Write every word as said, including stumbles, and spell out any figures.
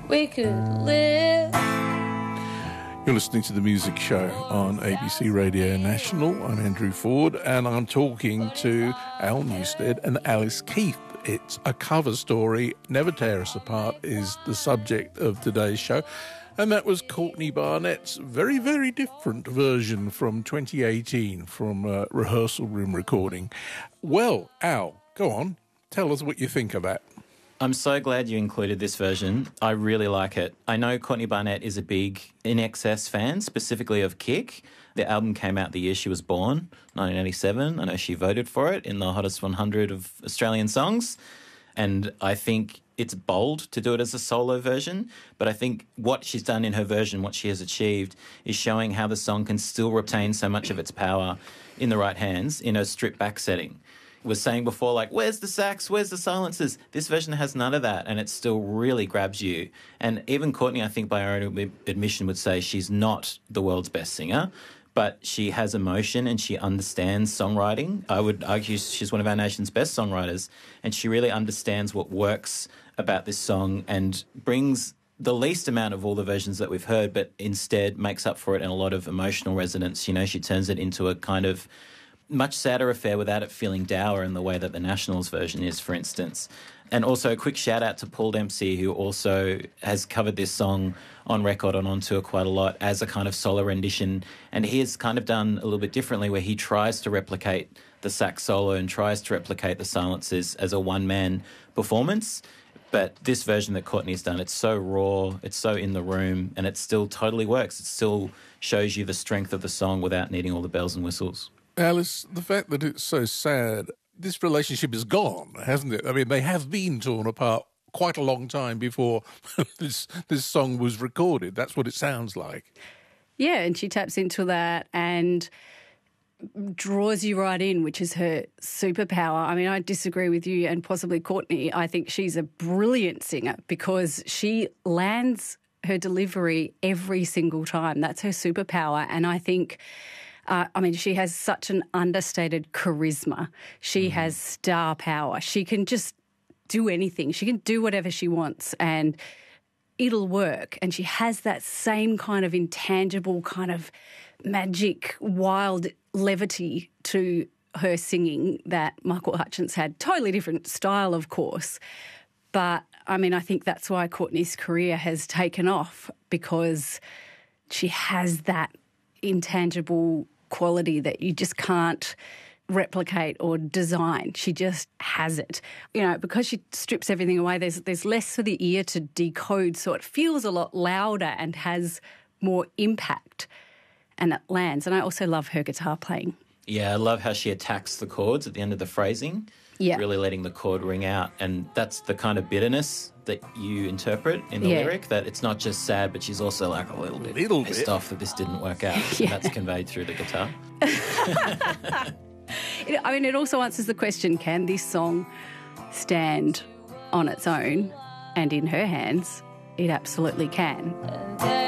we could live. You're listening to The Music Show on A B C Radio National. I'm Andrew Ford, and I'm talking to Al Newstead and Alice Keith. It's a cover story. Never Tear Us Apart is the subject of today's show. And that was Courtney Barnett's very, very different version from twenty eighteen, from a rehearsal room recording. Well, Al, go on. Tell us what you think of that. I'm so glad you included this version. I really like it. I know Courtney Barnett is a big I N X S fan, specifically of Kick. The album came out the year she was born, nineteen eighty-seven. I know she voted for it in the hottest one hundred of Australian songs. And I think it's bold to do it as a solo version, but I think what she's done in her version, what she has achieved, is showing how the song can still retain so much of its power in the right hands in a stripped-back setting. Was saying before, like, where's the sax, where's the silences? This version has none of that, and it still really grabs you. And even Courtney, I think by her own admission, would say she's not the world's best singer, but she has emotion and she understands songwriting. I would argue she's one of our nation's best songwriters, and she really understands what works about this song and brings the least amount of all the versions that we've heard, but instead makes up for it in a lot of emotional resonance. You know, she turns it into a kind of much sadder affair without it feeling dour in the way that the Nationals version is, for instance. And also a quick shout out to Paul Dempsey, who also has covered this song on record and on tour quite a lot as a kind of solo rendition. And he has kind of done a little bit differently, where he tries to replicate the sax solo and tries to replicate the silences as a one-man performance. But this version that Courtney's done, it's so raw, it's so in the room, and it still totally works. It still shows you the strength of the song without needing all the bells and whistles. Alice, the fact that it's so sad, this relationship is gone, hasn't it? I mean, they have been torn apart quite a long time before this this song was recorded. That's what it sounds like. Yeah, and she taps into that and draws you right in, which is her superpower. I mean, I disagree with you and possibly Courtney. I think she's a brilliant singer because she lands her delivery every single time. That's her superpower. And I think... Uh, I mean, she has such an understated charisma. She mm. has star power. She can just do anything. She can do whatever she wants and it'll work. And she has that same kind of intangible kind of magic, wild levity to her singing that Michael Hutchence had. Totally different style, of course. But, I mean, I think that's why Courtney's career has taken off, because she has that intangible quality that you just can't replicate or design. She just has it. You know, because she strips everything away, there's there's less for the ear to decode, so it feels a lot louder and has more impact, and it lands. And I also love her guitar playing. Yeah, I love how she attacks the chords at the end of the phrasing, yeah. really letting the chord ring out. And that's the kind of bitterness that you interpret in the yeah. lyric, that it's not just sad, but she's also like a little bit little pissed bit. off that this didn't work out. yeah. And that's conveyed through the guitar. I mean, it also answers the question, can this song stand on its own? And in her hands, it absolutely can.